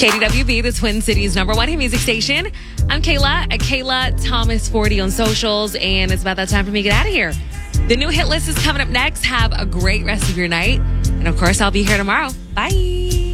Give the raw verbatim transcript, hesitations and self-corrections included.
K D W B, the Twin Cities number one hit music station. I'm Kayla at Kayla Thomas forty on socials, and it's about that time for me to get out of here. The new hit list is coming up next. Have a great rest of your night. And of course, I'll be here tomorrow. Bye.